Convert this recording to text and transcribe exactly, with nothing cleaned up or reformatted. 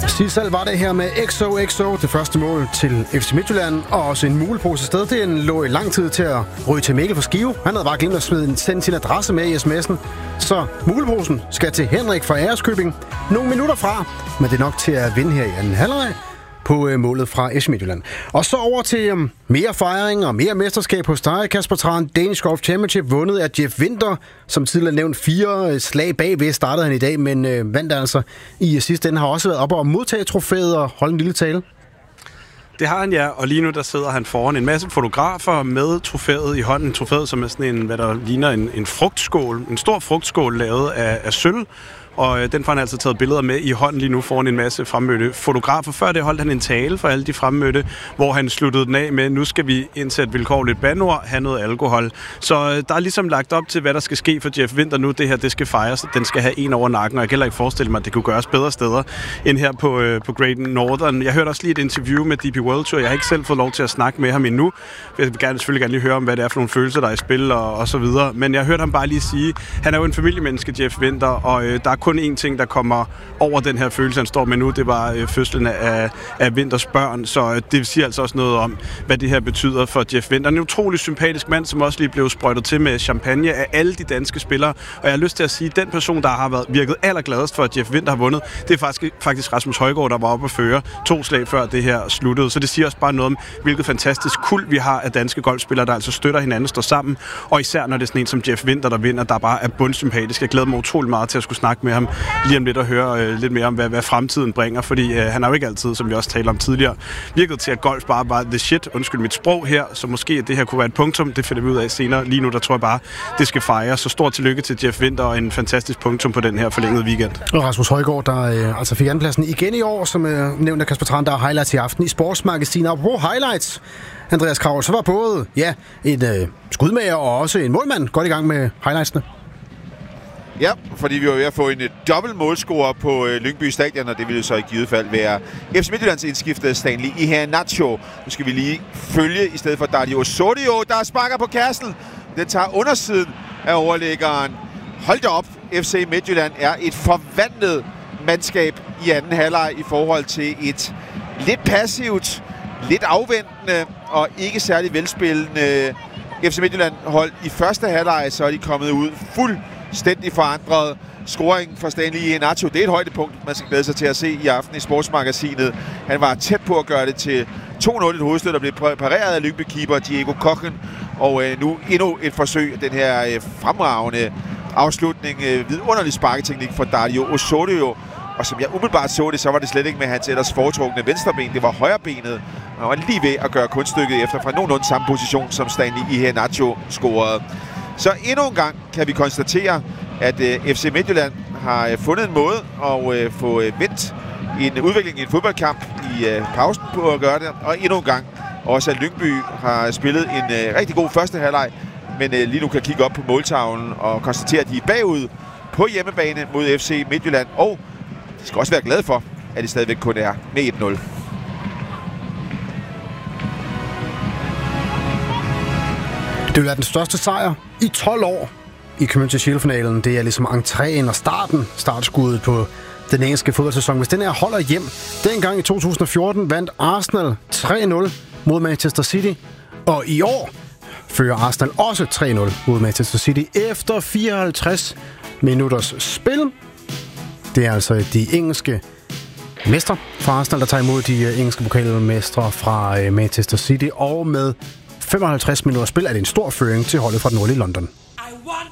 Sidst selv var det her med X O X O, det første mål til F C Midtjylland, og også en mulepose sted. Den lå i lang tid til at ryge til Mikkel for Skive. Han havde bare glemt at smide sende sin adresse med i sms'en. Så muleposen skal til Henrik fra Æreskøbing. Nogle minutter fra, men det er nok til at vinde her i anden halvleg på øh, målet fra F C Midtjylland. Og så over til øh, mere fejring og mere mesterskab hos dig, Kasper Tran. Danish Golf Championship vundet af Jeff Winther, som tidligere nævnt fire øh, slag bagved startede han i dag, men øh, vandt altså i øh, sidste ende. Har også været oppe og modtage trofæet og holde en lille tale. Det har han, ja, og lige nu der sidder han foran en masse fotografer med trofæet i hånden. Trofæet, som er sådan en, hvad der ligner en, en frugtskål, en stor frugtskål lavet af, af sølv. Og øh, den får han altså taget billeder med i hånden lige nu foran en masse fremmødte fotografer. Før det holdt han en tale for alle de fremmødte, hvor han sluttede den af med, nu skal vi indsætte vilkårligt bandord, have noget alkohol. Så øh, der er ligesom lagt op til, hvad der skal ske for Jeff Winther nu. Det her, det skal fejres. Den skal have en over nakken, og jeg kan heller ikke forestille mig, at det kunne gøres bedre steder end her på, øh, på Great Northern. Jeg hørte også lige et interview med D P World Tour. Jeg har ikke selv fået lov til at snakke med ham endnu. Jeg vil gerne, selvfølgelig gerne lige høre om, hvad det er for nogle følelser, der er i spil og, og så videre. Men jeg hørte ham bare lige sige, han er jo en familiemenneske, Jeff Winther, og øh, der er kun én ting, der kommer over den her følelse, han står med nu. Det var øh, fødslen af, af Winthers børn, så øh, det siger altså også noget om, hvad det her betyder for Jeff Winther. En utrolig sympatisk mand, som også lige blev sprøjtet til med champagne af alle de danske spillere. Og jeg har lyst til at sige, at den person, der har været virket allergladest for, at Jeff Winther har vundet, det er faktisk, faktisk Rasmus Højgaard, der var oppe at føre to slag før det her sluttede. Så det siger også bare noget om, hvilket fantastisk kuld vi har af danske golfspillere, der altså støtter hinanden, står sammen. Og især når det er sådan en som Jeff Winther, der vinder, der bare er bundsympatisk. Jeg glæder mig utrolig meget til at skulle snakke med ham lige om lidt og høre øh, lidt mere om, hvad, hvad fremtiden bringer, fordi øh, han har jo ikke altid, som vi også talte om tidligere, virket til, at golf bare var the shit, undskyld mit sprog her, så måske det her kunne være et punktum, det finder vi ud af senere. Lige nu, der tror jeg bare, det skal fejres. Så stort tillykke til Jeff Winther og en fantastisk punktum på den her forlængede weekend. Og Rasmus Højgaard, der øh, altså fik andenpladsen igen i år, som øh, nævnt af Kasper Tran, der er highlights i aften i Sportsmagasinet. Og på highlights, Andreas Kraul, så var både ja, en øh, skudmager og også en målmand godt i gang med highlightsene. Ja, fordi vi var ved at få en dobbelt målscorer på øh, Lyngby Stadion, og det ville så i givet fald være F C Midtjyllands indskiftede Stanley Iheanacho. Nu skal vi lige følge i stedet for Dario Osorio, der sparker på kassen. Den tager undersiden af overlæggeren. Hold da op, F C Midtjylland er et forvandlet mandskab i anden halvleg i forhold til et lidt passivt, lidt afventende og ikke særlig velspillende F C Midtjylland hold i første halvleg, så er de kommet ud fuld stændig forandret. Scoring fra Stanley Iheanacho, det er et højdepunkt, man skal glæde sig til at se i aften i Sportsmagasinet. Han var tæt på at gøre det til to nul, et hovedstød, der blev pareret af Lyngby-keeper Diego Kochen. Og øh, nu endnu et forsøg af den her øh, fremragende afslutning. Øh, vidunderlig sparketeknik fra Dario Osorio. Og som jeg umiddelbart så det, så var det slet ikke med hans ellers foretrukne venstreben. Det var højrebenet. Og han var lige ved at gøre kunststykket efter fra nogenlunde samme position, som Stanley Iheanacho scorede. Så endnu en gang kan vi konstatere, at øh, F C Midtjylland har øh, fundet en måde at øh, få øh, vendt en udvikling i en fodboldkamp i øh, pausen på at gøre det. Og endnu en gang også, at Lyngby har spillet en øh, rigtig god første halvleg, men øh, lige nu kan kigge op på måltavlen og konstatere, at de er bagud på hjemmebane mod F C Midtjylland. Og de skal også være glade for, at det stadigvæk kun er med et nul. Det vil være den største sejr i tolv år i Community Shield-finalen. Det er ligesom entréen og starten, startskuddet på den engelske fodboldsæson. Hvis den her holder hjem, dengang i to tusind og fjorten vandt Arsenal tre nul mod Manchester City. Og i år fører Arsenal også tre nul mod Manchester City efter fireoghalvtreds minutters spil. Det er altså de engelske mestre fra Arsenal, der tager imod de engelske pokalmestre fra Manchester City. Og med femoghalvtreds minutter spil er det en stor føring til holdet fra den nordlige London.